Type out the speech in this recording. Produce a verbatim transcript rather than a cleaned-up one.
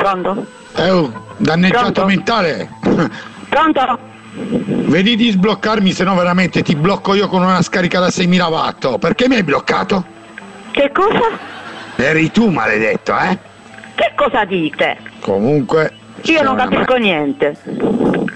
Pronto? Eh, oh, danneggiato Pronto? mentale. Pronto? Vedi di sbloccarmi, se no veramente ti blocco io con una scarica da seimila watt. Perché mi hai bloccato? Che cosa? Eri tu, maledetto, eh? Che cosa dite? Comunque... Io non sei una capisco ma- niente.